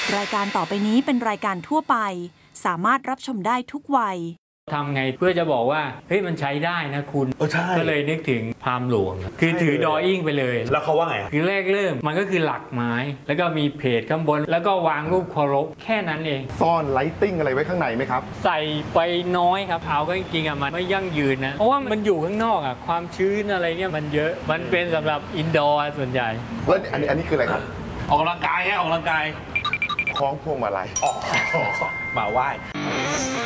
รายการต่อไปนี้เป็นรายการทั่วไปสามารถรับชมได้ทุกวัยทำไงเพื่อจะบอกว่าเฮ้ยมันใช้ได้นะคุณก็เลยนึกถึงพราหมณ์หลวงคือถือดออิ่งไปเลยแล้วเขาว่าไงคือแรกเริ่มมันก็คือหลักไม้แล้วก็มีเพจข้างบนแล้วก็วางรูปเคารพแค่นั้นเองซ่อนไลติ้งอะไรไว้ข้างในไหมครับใส่ไปน้อยครับเอาก็จริงๆมันไม่ยั่งยืนนะเพราะว่ามันอยู่ข้างนอกความชื้นอะไรเนี่ยมันเยอะมันเป็นสำหรับอินดอร์ส่วนใหญ่แล้วอันนี้คืออะไรครับออกกำลังกายฮะออกกำลังกายคล้องพวงมาลัยมาไหว้